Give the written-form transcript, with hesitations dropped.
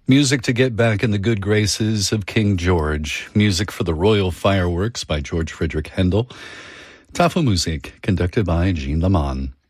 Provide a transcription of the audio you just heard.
Music to get back in the good graces of King George. Music for the Royal Fireworks by George Frederick Handel. Tafelmusik conducted by Jean Leman.